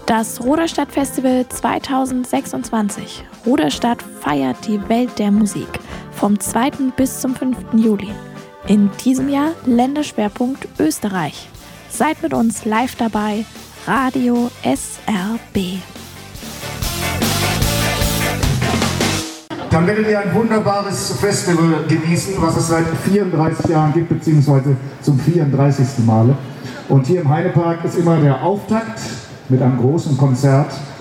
Das Ruderstadt-Festival 2026. Ruderstadt feiert die Welt der Musik vom 2. bis zum 5. Juli. In diesem Jahr Länderschwerpunkt Österreich. Seid mit uns live dabei. Radio SRB. Dann werdet ihr ein wunderbares Festival genießen, was es seit 34 Jahren gibt, beziehungsweise zum 34. Male. Und hier im Heidepark ist immer der Auftakt mit einem großen Konzert